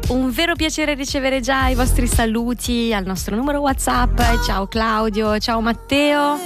Un vero piacere ricevere già i vostri saluti al nostro numero WhatsApp. Ciao Claudio, ciao Matteo.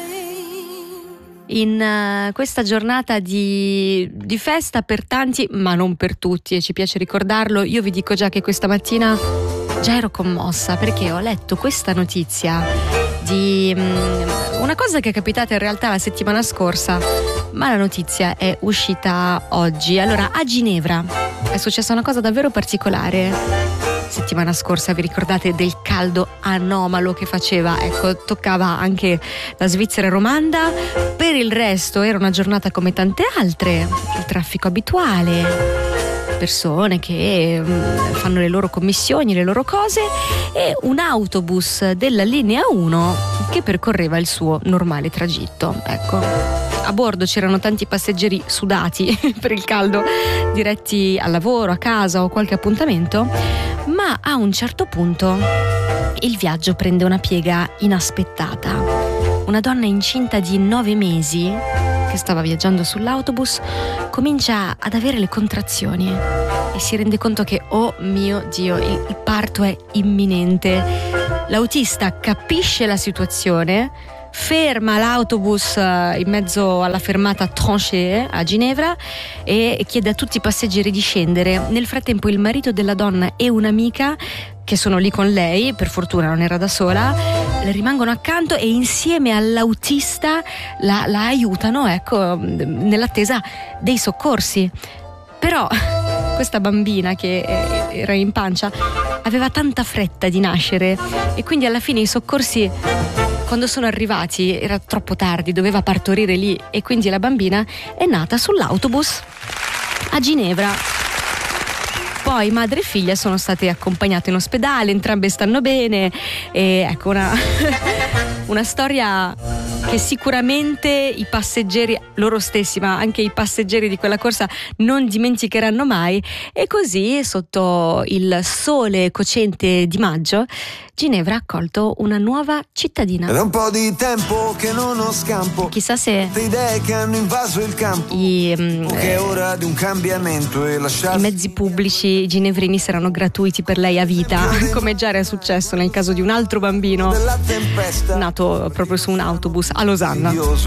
In questa giornata di festa per tanti, ma non per tutti, e ci piace ricordarlo, io vi dico già che questa mattina già ero commossa perché ho letto questa notizia di una cosa che è capitata in realtà la settimana scorsa, ma la notizia è uscita oggi. Allora, a Ginevra è successa una cosa davvero particolare. Settimana scorsa vi ricordate del caldo anomalo che faceva? Ecco, toccava anche la Svizzera romanda. Per il resto era una giornata come tante altre, il traffico abituale, persone che fanno le loro commissioni, le loro cose, e un autobus della linea 1 che percorreva il suo normale tragitto. Ecco, a bordo c'erano tanti passeggeri sudati per il caldo, diretti al lavoro, a casa o qualche appuntamento, ma a un certo punto il viaggio prende una piega inaspettata. Una donna incinta di 9 mesi che stava viaggiando sull'autobus comincia ad avere le contrazioni e si rende conto che, oh mio Dio, il parto è imminente. L'autista capisce la situazione, ferma l'autobus in mezzo alla fermata Tranchée a Ginevra e chiede a tutti i passeggeri di scendere. Nel frattempo il marito della donna e un'amica che sono lì con lei, per fortuna non era da sola, le rimangono accanto e insieme all'autista la aiutano, ecco, nell'attesa dei soccorsi. Però questa bambina che era in pancia aveva tanta fretta di nascere e quindi alla fine i soccorsi, quando sono arrivati, era troppo tardi, doveva partorire lì, e quindi la bambina è nata sull'autobus a Ginevra. Poi madre e figlia sono state accompagnate in ospedale, entrambe stanno bene, e ecco una storia che sicuramente i passeggeri, loro stessi, ma anche i passeggeri di quella corsa non dimenticheranno mai. E così, sotto il sole cocente di maggio, Ginevra ha accolto una nuova cittadina. È un po' di tempo che non ho scampo. Chissà se le idee che hanno invaso il campo. Che è ora di un cambiamento e lasciarsi. I mezzi pubblici ginevrini saranno gratuiti per lei a vita, come già era successo nel caso di un altro bambino nato proprio su un autobus a Losanna.